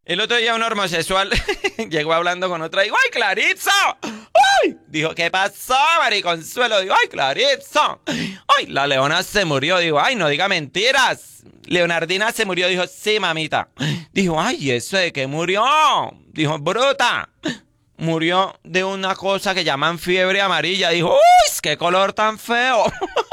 El otro día un homosexual llegó hablando con otra y dijo, ¡ay, Claritza! ¡Ay! Dijo, ¿qué pasó, Mariconsuelo? Dijo, ¡ay, Claritza! ¡Ay, la leona se murió! Dijo, ¡ay, no diga mentiras! Leonardina se murió. Dijo, sí, mamita. Dijo, ¡ay, eso de qué murió! Dijo, bruta. Murió de una cosa que llaman fiebre amarilla. Dijo, ¡uy, qué color tan feo!